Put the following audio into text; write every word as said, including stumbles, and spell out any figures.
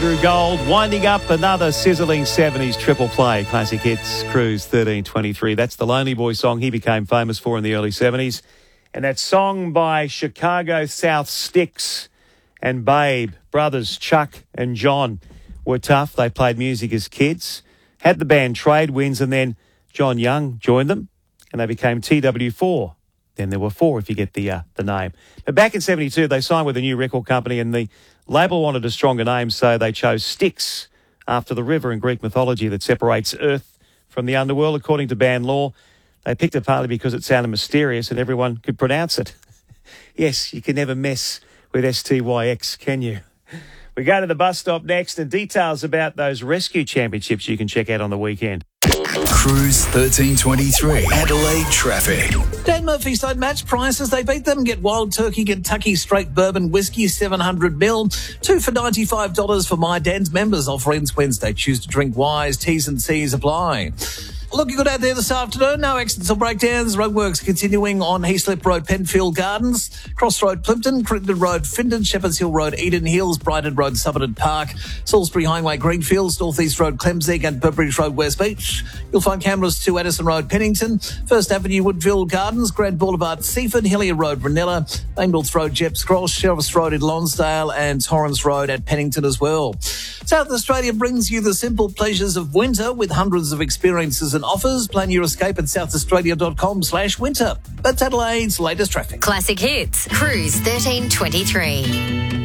Drew Gold winding up another sizzling seventies triple play. Classic Hits Cruise thirteen twenty-three. That's the Lonely Boy song he became famous for in the early seventies. And that song by Chicago South Styx and Babe, brothers Chuck and John, were tough. They played music as kids, had the band trade wins, and then John Young joined them and they became T W four. Then there were four, if you get the uh, the name. But back in seventy-two, they signed with a new record company and the label wanted a stronger name, so they chose Styx after the river in Greek mythology that separates Earth from the underworld. According to band law, they picked it partly because it sounded mysterious and everyone could pronounce it. Yes, you can never mess with S T Y X, can you? We go to the bus stop next, and details about those rescue championships you can check out on the weekend. Cruise thirteen twenty-three, Adelaide traffic. Dan Murphy's don't match prices. They beat them. Get Wild Turkey Kentucky Straight Bourbon Whiskey, seven hundred mil. Two for ninety-five dollars for My Dan's members. Offer ends Wednesday. Choose to drink wise. T's and C's apply. Looking good out there this afternoon. No accidents or breakdowns. Roadworks continuing on Heaslip Road, Penfield Gardens, Cross Road, Plimpton, Crittenden Road, Findon, Shepherds Hill Road, Eden Hills, Brighton Road, Somerton Park, Salisbury Highway, Greenfields, North East Road, Clemzig and Burbridge Road, West Beach. You'll find cameras to Addison Road, Pennington, First Avenue, Woodville Gardens, Grand Boulevard, Seaford, Hillier Road, Ranella, Bainbridge Road, Jeps Cross, Sheriff's Road in Lonsdale and Torrance Road at Pennington as well. South Australia brings you the simple pleasures of winter with hundreds of experiences and offers. Plan your escape at southaustralia.com slash winter. That's Adelaide's latest traffic. Classic Hits, Cruise thirteen twenty-three.